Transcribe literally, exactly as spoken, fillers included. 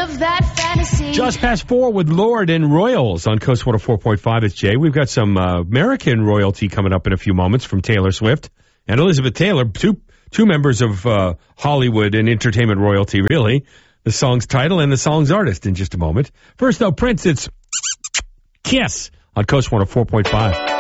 of that fantasy. Just past four with Lord and Royals on Coast one oh four point five. It's Jay. We've got some uh, American royalty coming up in a few moments from Taylor Swift and Elizabeth Taylor, two two members of uh, Hollywood and entertainment royalty, really. The song's title and the song's artist in just a moment. First, though, Prince, it's Kiss on Coast one oh four point five.